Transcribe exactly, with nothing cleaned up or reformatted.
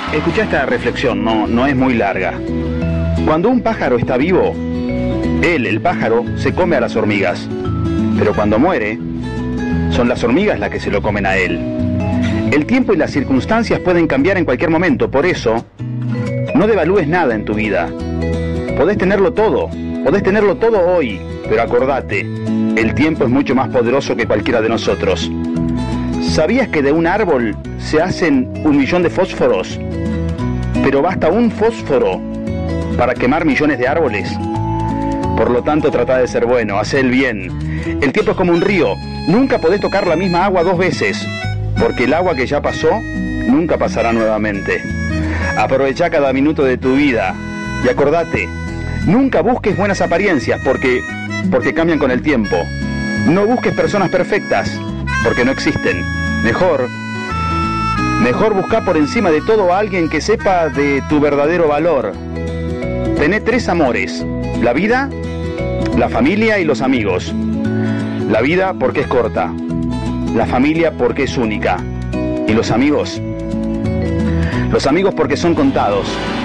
Escuchá esta reflexión, no, no es muy larga. Cuando un pájaro está vivo, él, el pájaro, se come a las hormigas. Pero cuando muere, son las hormigas las que se lo comen a él. El tiempo y las circunstancias pueden cambiar en cualquier momento, por eso, no devalúes nada en tu vida. Podés tenerlo todo, podés tenerlo todo hoy, pero acordate, el tiempo es mucho más poderoso que cualquiera de nosotros. ¿Sabías que de un árbol se hacen un millón de fósforos? Pero basta un fósforo para quemar millones de árboles. Por lo tanto, trata de ser bueno, haz el bien. El tiempo es como un río, nunca podés tocar la misma agua dos veces, porque el agua que ya pasó, nunca pasará nuevamente. Aprovecha cada minuto de tu vida y acordate, nunca busques buenas apariencias porque, porque cambian con el tiempo. No busques personas perfectas porque no existen. Mejor, mejor busca por encima de todo a alguien que sepa de tu verdadero valor. Tené tres amores: la vida, la familia y los amigos. La vida porque es corta, la familia porque es única y los amigos, los amigos porque son contados.